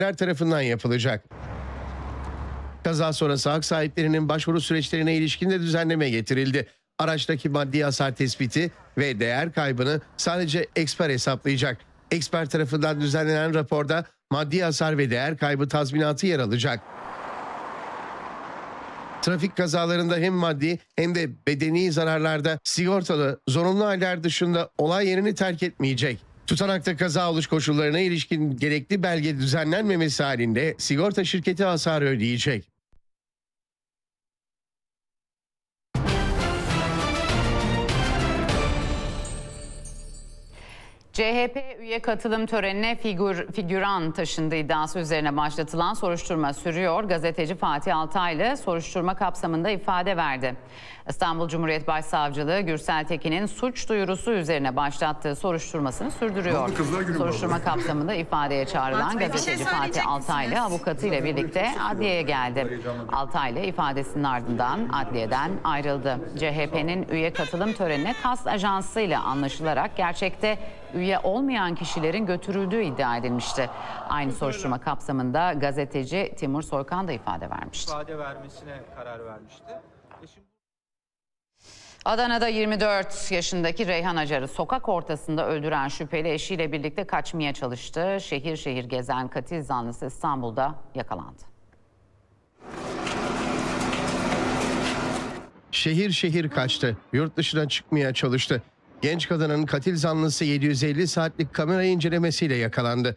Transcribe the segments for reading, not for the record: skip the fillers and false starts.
tarafından yapılacak. Kaza sonrası hak sahiplerinin başvuru süreçlerine ilişkin de düzenleme getirildi. Araçtaki maddi hasar tespiti ve değer kaybını sadece eksper hesaplayacak. Eksper tarafından düzenlenen raporda maddi hasar ve değer kaybı tazminatı yer alacak. Trafik kazalarında hem maddi hem de bedeni zararlarda sigortalı zorunlu haller dışında olay yerini terk etmeyecek. Tutanakta kaza oluş koşullarına ilişkin gerekli belge düzenlenmemesi halinde sigorta şirketi hasarı ödeyecek. CHP üye katılım törenine figüran taşındığı iddiası üzerine başlatılan soruşturma sürüyor. Gazeteci Fatih Altaylı soruşturma kapsamında ifade verdi. İstanbul Cumhuriyet Başsavcılığı Gürsel Tekin'in suç duyurusu üzerine başlattığı soruşturmasını sürdürüyor. Soruşturma kapsamında ifadeye çağrılan gazeteci Fatih Altaylı avukatıyla birlikte adliyeye geldi. Altaylı ifadesinin ardından adliyeden ayrıldı. CHP'nin üye katılım törenine KAS ajansıyla anlaşılarak gerçekte üye olmayan kişilerin götürüldüğü iddia edilmişti. Aynı soruşturma kapsamında gazeteci Timur Soykan da ifade vermişti. İfade vermesine karar vermişti. Adana'da 24 yaşındaki Reyhan Acar'ı sokak ortasında öldüren şüpheli eşiyle birlikte kaçmaya çalıştı. Şehir şehir gezen katil zanlısı İstanbul'da yakalandı. Şehir şehir kaçtı. Yurt dışına çıkmaya çalıştı. Genç kadının katil zanlısı 750 saatlik kamera incelemesiyle yakalandı.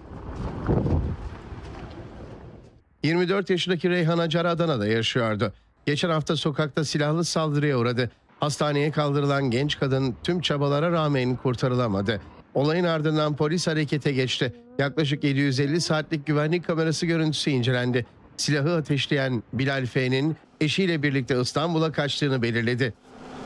24 yaşındaki Reyhan Acar Adana'da yaşıyordu. Geçen hafta sokakta silahlı saldırıya uğradı. Hastaneye kaldırılan genç kadın tüm çabalara rağmen kurtarılamadı. Olayın ardından polis harekete geçti. Yaklaşık 750 saatlik güvenlik kamerası görüntüsü incelendi. Silahı ateşleyen Bilal F'nin eşiyle birlikte İstanbul'a kaçtığını belirledi.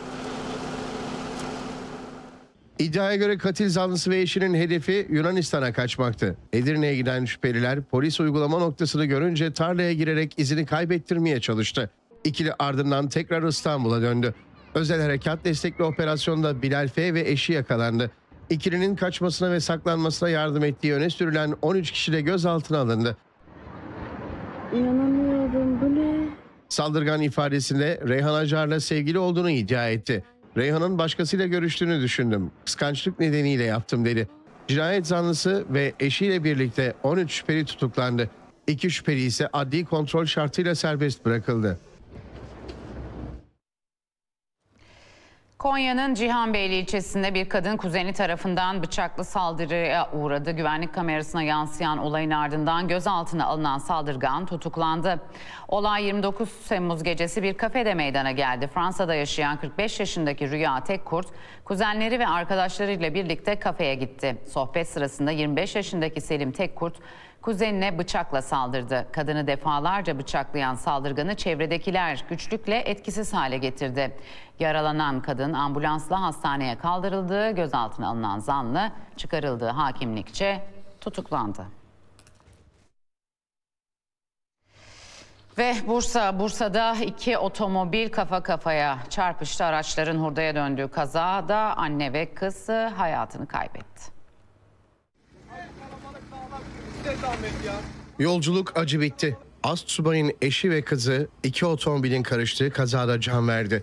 İddiaya göre katil zanlısı ve eşinin hedefi Yunanistan'a kaçmaktı. Edirne'ye giden şüpheliler polis uygulama noktasını görünce tarlaya girerek izini kaybettirmeye çalıştı. İkili ardından tekrar İstanbul'a döndü. Özel harekat destekli operasyonda Bilal F ve eşi yakalandı. İkilinin kaçmasına ve saklanmasına yardım ettiği öne sürülen 13 kişi de gözaltına alındı. İnanamıyorum, bu ne? Saldırgan ifadesinde Reyhan Acar'la sevgili olduğunu iddia etti. Reyhan'ın başkasıyla görüştüğünü düşündüm. Kıskançlık nedeniyle yaptım dedi. Cinayet zanlısı ve eşiyle birlikte 13 şüpheli tutuklandı. 2 şüpheli ise adli kontrol şartıyla serbest bırakıldı. Konya'nın Cihanbeyli ilçesinde bir kadın kuzeni tarafından bıçaklı saldırıya uğradı. Güvenlik kamerasına yansıyan olayın ardından gözaltına alınan saldırgan tutuklandı. Olay 29 Temmuz gecesi bir kafede meydana geldi. Fransa'da yaşayan 45 yaşındaki Rüya Tekkurt, kuzenleri ve arkadaşlarıyla birlikte kafeye gitti. Sohbet sırasında 25 yaşındaki Selim Tekkurt, kuzenine bıçakla saldırdı. Kadını defalarca bıçaklayan saldırganı çevredekiler güçlükle etkisiz hale getirdi. Yaralanan kadın ambulansla hastaneye kaldırıldı. Gözaltına alınan zanlı çıkarıldığı hakimlikçe tutuklandı. Ve Bursa'da 2 otomobil kafa kafaya çarpıştı. Araçların hurdaya döndüğü kazada anne ve kız hayatını kaybetti. Yolculuk acı bitti. Astsubay'ın eşi ve kızı 2 otomobilin karıştığı kazada can verdi.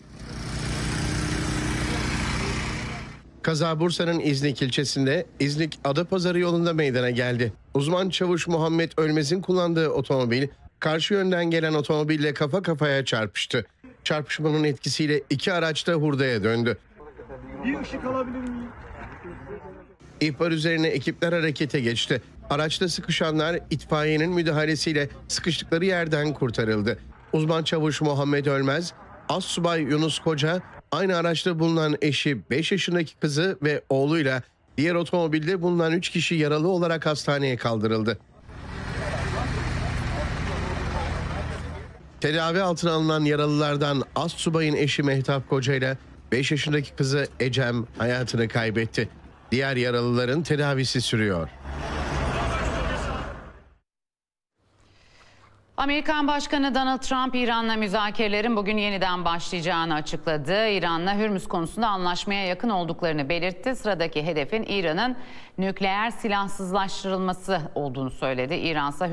Kaza Bursa'nın İznik ilçesinde İznik Adapazarı yolunda meydana geldi. Uzman çavuş Muhammed Ölmez'in kullandığı otomobil karşı yönden gelen otomobille kafa kafaya çarpıştı. Çarpışmanın etkisiyle 2 araç da hurdaya döndü. Bir ışık alabilir miyim? İhbar üzerine ekipler harekete geçti. Araçta sıkışanlar itfaiyenin müdahalesiyle sıkıştıkları yerden kurtarıldı. Uzman çavuş Muhammed Ölmez, Astsubay Yunus Koca, aynı araçta bulunan eşi 5 yaşındaki kızı ve oğluyla diğer otomobilde bulunan 3 kişi yaralı olarak hastaneye kaldırıldı. Tedavi altına alınan yaralılardan Astsubay'ın eşi Mehtap Koca ile 5 yaşındaki kızı Ecem hayatını kaybetti. Diğer yaralıların tedavisi sürüyor. Amerikan Başkanı Donald Trump, İran'la müzakerelerin bugün yeniden başlayacağını açıkladı. İran'la Hürmüz konusunda anlaşmaya yakın olduklarını belirtti. Sıradaki hedefin İran'ın nükleer silahsızlaştırılması olduğunu söyledi. İran ise